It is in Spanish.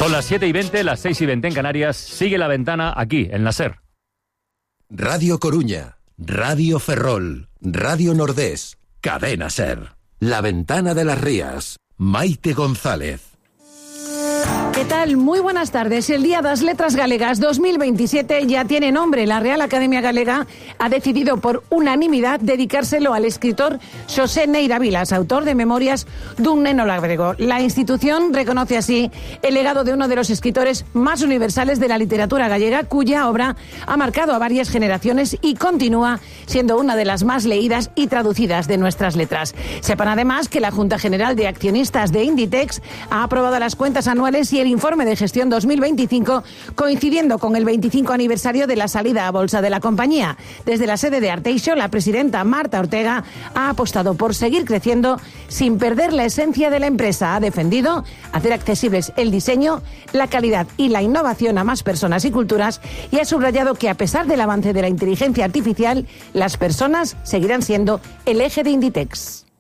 Son las 7:20, las 6:20 en Canarias. Sigue La Ventana aquí, en la SER. Radio Coruña, Radio Ferrol, Radio Nordés, Cadena SER. La Ventana de las Rías, Maite González. ¿Qué tal? Muy buenas tardes. El Día das Letras Galegas 2027 ya tiene nombre. La Real Academia Galega ha decidido por unanimidad dedicárselo al escritor Xosé Neira Vilas, autor de Memorias dun neno labrego. La institución reconoce así el legado de uno de los escritores más universales de la literatura gallega, cuya obra ha marcado a varias generaciones y continúa siendo una de las más leídas y traducidas de nuestras letras. Sepan además que la Junta General de Accionistas de Inditex ha aprobado las cuentas anuales y el informe de gestión 2025, coincidiendo con el 25 aniversario de la salida a bolsa de la compañía. Desde la sede de Arteixo, la presidenta Marta Ortega ha apostado por seguir creciendo sin perder la esencia de la empresa. Ha defendido hacer accesibles el diseño, la calidad y la innovación a más personas y culturas, y ha subrayado que a pesar del avance de la inteligencia artificial, las personas seguirán siendo el eje de Inditex.